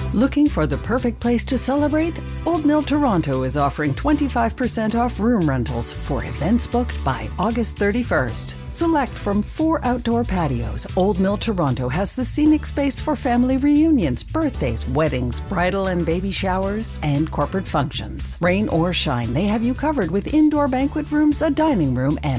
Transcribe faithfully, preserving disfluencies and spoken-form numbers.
Looking for the perfect place to celebrate? Old Mill Toronto is offering twenty-five percent off room rentals for events booked by August thirty-first. Select from four outdoor patios, Old Mill Toronto has the scenic space for family reunions, birthdays, weddings, bridal and baby showers, and corporate functions. Rain or shine, they have you covered with indoor banquet rooms, a dining room, and